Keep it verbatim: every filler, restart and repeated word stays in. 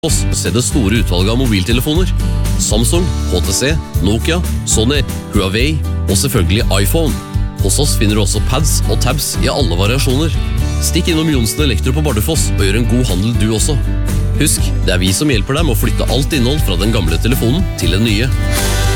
oss se det store utvalget av mobiltelefoner. Samsung, H T C, Nokia, Sony, Huawei og selvfølgelig iPhone. Hos oss finner du også pads og tabs i alle variasjoner. Stikk innom Jonsen Elektro på Bardufoss og gjør en god handel du også. Husk, det er vi som hjelper deg med å flytte alt innhold fra den gamle telefonen til den nye.